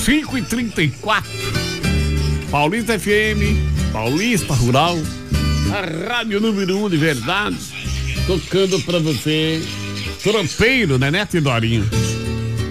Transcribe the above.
5h34. Paulista FM, Paulista Rural, a rádio número 1 de verdade, tocando pra você. Tropeiro, né, Neto e Dorinho?